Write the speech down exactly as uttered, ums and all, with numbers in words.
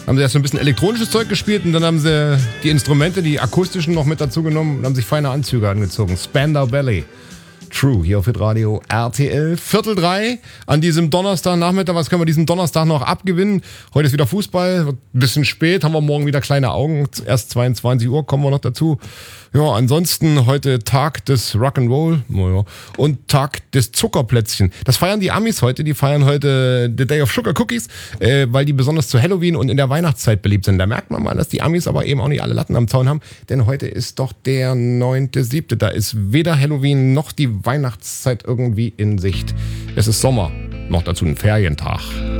haben sie erst so ein bisschen elektronisches Zeug gespielt und dann haben sie die Instrumente, die akustischen noch mit dazu genommen und haben sich feine Anzüge angezogen. Spandau Ballet. True, hier auf Hitradio R T L. Viertel drei an diesem Donnerstagnachmittag. Was können wir diesen Donnerstag noch abgewinnen? Heute ist wieder Fußball, wird ein bisschen spät, haben wir morgen wieder kleine Augen. Erst zweiundzwanzig Uhr kommen wir noch dazu. Ja, ansonsten heute Tag des Rock'n'Roll naja, und Tag des Zuckerplätzchen. Das feiern die Amis heute, die feiern heute The Day of Sugar Cookies, äh, weil die besonders zu Halloween und in der Weihnachtszeit beliebt sind. Da merkt man mal, dass die Amis aber eben auch nicht alle Latten am Zaun haben, denn heute ist doch der neunte siebte Da ist weder Halloween noch die Weihnachtszeit irgendwie in Sicht. Es ist Sommer, noch dazu ein Ferientag.